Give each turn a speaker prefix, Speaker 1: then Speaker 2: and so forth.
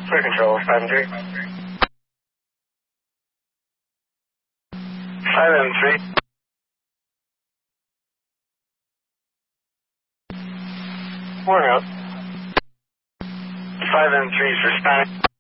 Speaker 1: Clear control, 5 and 3. 5 and 3. Warning up. 5 and 3 is responding.